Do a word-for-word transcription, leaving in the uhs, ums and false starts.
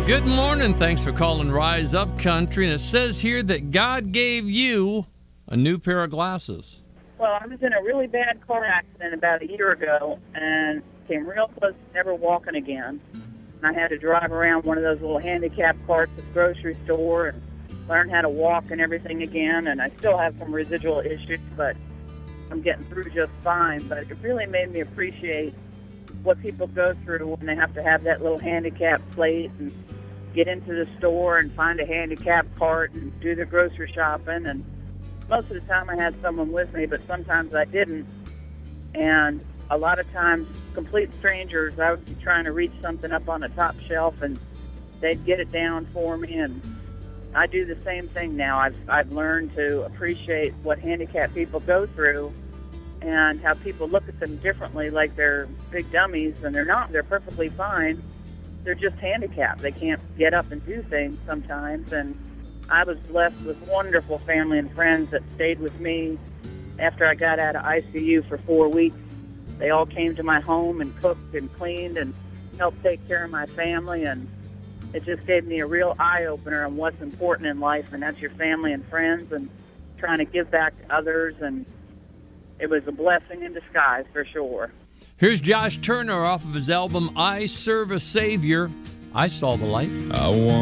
Good morning. Thanks for calling Rise Up Country. And it says here that God gave you a new pair of glasses. Well, I was in a really bad car accident about a year ago and came real close to never walking again. And I had to drive around one of those little handicap carts at the grocery store and learn how to walk and everything again. And I still have some residual issues, but I'm getting through just fine. But it really made me appreciate what people go through when they have to have that little handicap plate and get into the store and find a handicap cart and do their grocery shopping. And most of the time I had someone with me, but sometimes I didn't. And a lot of times, complete strangers, I would be trying to reach something up on the top shelf and they'd get it down for me. And I do the same thing now. I've, I've learned to appreciate what handicapped people go through and how people look at them differently, like they're big dummies, and they're not. They're perfectly fine. They're just handicapped. They can't get up and do things sometimes. And I was blessed with wonderful family and friends that stayed with me after I got out of I C U for four weeks. They all came to my home and cooked and cleaned and helped take care of my family. And it just gave me a real eye-opener on what's important in life, and that's your family and friends and trying to give back to others. And it was a blessing in disguise for sure. Here's Josh Turner off of his album, I Serve a Savior. I Saw the Light. I want